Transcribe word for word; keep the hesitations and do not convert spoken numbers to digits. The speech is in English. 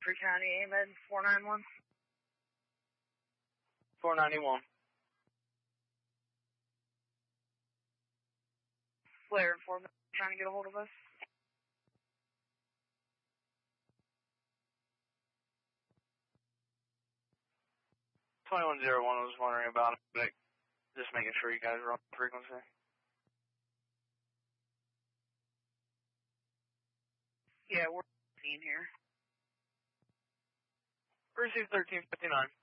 Free County, A M E D four ninety-one. four ninety-one. Flare informant trying to get a hold of us. twenty-one oh one was wondering about it, but just making sure you guys are on the frequency. Yeah, we're seen here. Receive thirteen fifty-nine.